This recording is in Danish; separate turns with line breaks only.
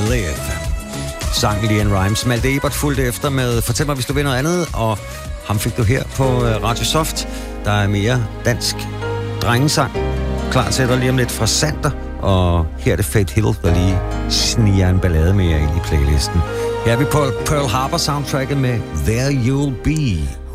Live. Sang Leanne Rimes. Malte Ebert fulgte efter med Fortæl mig, hvis du vil noget andet, og ham fik du her på Radio Soft. Der er mere dansk drengesang. Klar til dig lige om lidt fra Sander, og her er det Faith Hill, der lige sniger en ballade mere ind i playlisten. Her er vi på Pearl Harbor soundtracket med There You'll Be.